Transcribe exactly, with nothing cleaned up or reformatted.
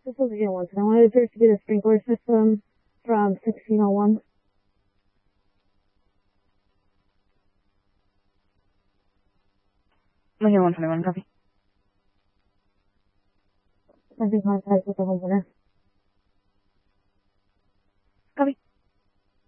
This was Unit one twenty-one. It appears to be the sprinkler system from sixteen oh one. Unit one twenty-one, copy. I'm in contact with the homeowner.